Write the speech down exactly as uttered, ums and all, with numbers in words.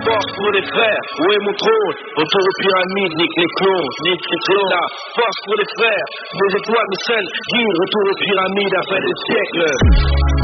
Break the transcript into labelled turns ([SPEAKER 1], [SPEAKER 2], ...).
[SPEAKER 1] Force pour les frères, où est mon trône? Retour aux pyramides, nique les clones, nique les clones. La force pour les frères, mes étoiles, mes selles, guide, retour aux pyramides à fin des siècles.